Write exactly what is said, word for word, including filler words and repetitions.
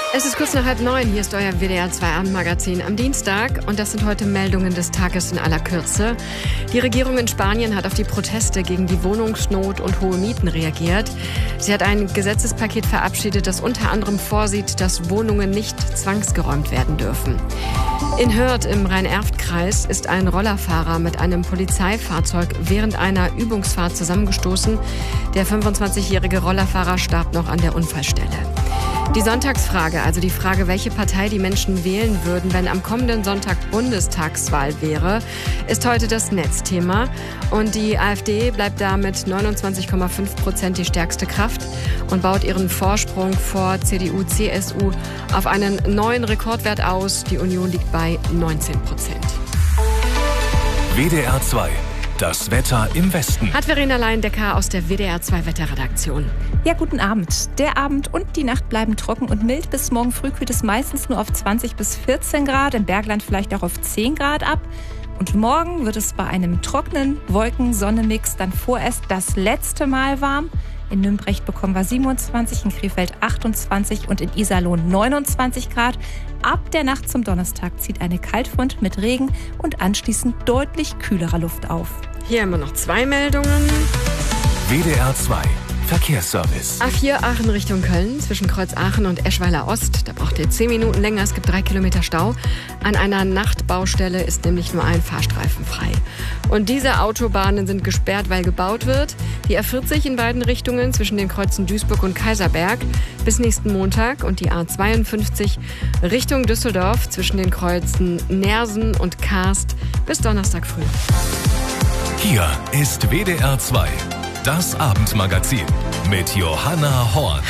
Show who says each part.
Speaker 1: Es ist kurz nach halb neun, hier ist euer W D R zwei Abendmagazin am Dienstag und das sind heute Meldungen des Tages in aller Kürze. Die Regierung in Spanien hat auf die Proteste gegen die Wohnungsnot und hohe Mieten reagiert. Sie hat ein Gesetzespaket verabschiedet, das unter anderem vorsieht, dass Wohnungen nicht zwangsgeräumt werden dürfen. In Hürth im Rhein-Erft-Kreis ist ein Rollerfahrer mit einem Polizeifahrzeug während einer Übungsfahrt zusammengestoßen. Der fünfundzwanzigjährige Rollerfahrer starb noch an der Unfallstelle. Die Sonntagsfrage, also die Frage, welche Partei die Menschen wählen würden, wenn am kommenden Sonntag Bundestagswahl wäre, ist heute das Netzthema. Und die AfD bleibt da mit neunundzwanzig Komma fünf Prozent die stärkste Kraft und baut ihren Vorsprung vor C D U, C S U auf einen neuen Rekordwert aus. Die Union liegt bei neunzehn Prozent.
Speaker 2: W D R zwei. Das Wetter im Westen.
Speaker 1: Hat Verena Leindecker aus der W D R zwei Wetterredaktion.
Speaker 3: Ja, guten Abend. Der Abend und die Nacht bleiben trocken und mild. Bis morgen früh kühlt es meistens nur auf zwanzig bis vierzehn Grad, im Bergland vielleicht auch auf zehn Grad ab. Und morgen wird es bei einem trockenen Wolken-Sonne-Mix dann vorerst das letzte Mal warm. In Nümbrecht bekommen wir siebenundzwanzig, in Krefeld achtundzwanzig und in Iserlohn neunundzwanzig Grad. Ab der Nacht zum Donnerstag zieht eine Kaltfront mit Regen und anschließend deutlich kühlerer Luft auf.
Speaker 1: Hier haben wir noch zwei Meldungen.
Speaker 2: W D R zwei. Verkehrsservice.
Speaker 1: A vier Aachen Richtung Köln, zwischen Kreuz Aachen und Eschweiler Ost. Da braucht ihr zehn Minuten länger, es gibt drei Kilometer Stau. An einer Nachtbaustelle ist nämlich nur ein Fahrstreifen frei. Und diese Autobahnen sind gesperrt, weil gebaut wird. Die A vierzig in beiden Richtungen zwischen den Kreuzen Duisburg und Kaiserberg bis nächsten Montag. Und die A zweiundfünfzig Richtung Düsseldorf zwischen den Kreuzen Nersen und Karst bis Donnerstag früh.
Speaker 2: Hier ist W D R zwei. Das Abendmagazin mit Johanna Horn.